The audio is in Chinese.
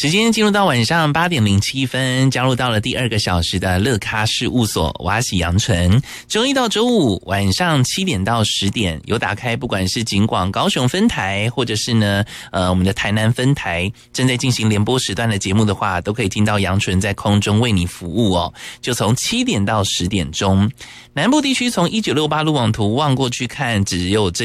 时间进入到晚上8点07分，加入到了第2个小时的乐咖事务所，我是杨纯。周一到周五晚上7点到10点有打开，不管是警广高雄分台，或者是呢我们的台南分台正在进行联播时段的节目的话，都可以听到杨纯在空中为你服务哦。就从7点到10点钟，南部地区从1968路网图望过去看，只有这